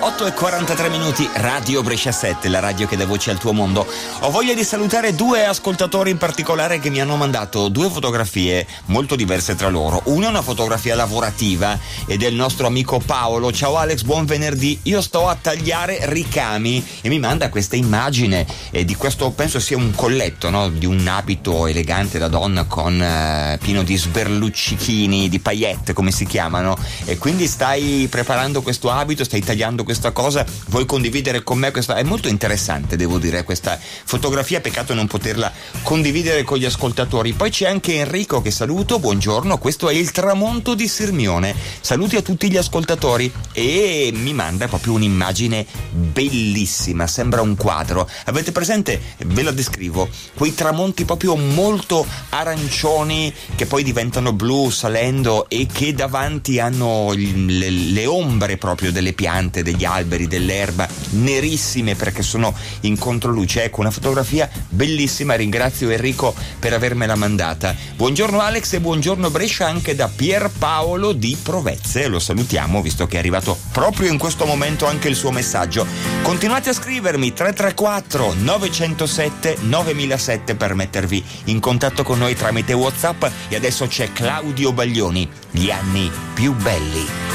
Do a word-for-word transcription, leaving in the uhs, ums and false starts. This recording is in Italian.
otto e quarantatré minuti, Radio Brescia sette, la radio che dà voce al tuo mondo. Ho voglia di salutare due ascoltatori in particolare che mi hanno mandato due fotografie molto diverse tra loro. Una è una fotografia lavorativa ed è il nostro amico Paolo. Ciao Alex, buon venerdì. Io sto a tagliare ricami e mi manda questa immagine eh, di questo, penso sia un colletto, no? Di un abito elegante da donna con eh, pieno di sberluccichini, di paillette come si chiamano, e quindi stai preparando questo abito, stai tagliando questa cosa, vuoi condividere con me questa? È molto interessante, devo dire, questa fotografia, peccato non poterla condividere con gli ascoltatori. Poi c'è anche Enrico che saluto, buongiorno, questo è il tramonto di Sirmione, saluti a tutti gli ascoltatori, e mi manda proprio un'immagine bellissima, sembra un quadro. Avete presente, ve la descrivo, quei tramonti proprio molto arancioni che poi diventano blu salendo e che davanti hanno le, le ombre proprio delle piante, degli alberi, dell'erba, nerissime perché sono in controluce. Ecco, una fotografia bellissima, ringrazio Enrico per avermela mandata. Buongiorno Alex e buongiorno Brescia anche da Pierpaolo di Provezze, lo salutiamo visto che è arrivato proprio in questo momento anche il suo messaggio. Continuate a scrivermi tre tre quattro nove zero sette nove zero zero sette per mettervi in contatto con noi tramite WhatsApp. E adesso c'è Claudio Baglioni, Gli anni più belli.